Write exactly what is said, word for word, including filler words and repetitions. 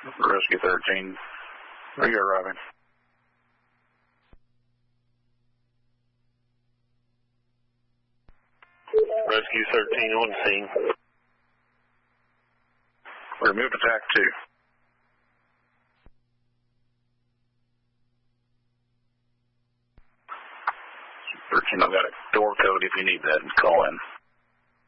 Rescue thirteen, are you arriving? Rescue thirteen on scene. Remove attack two. thirteen, I've got a door code if you need that. Call in.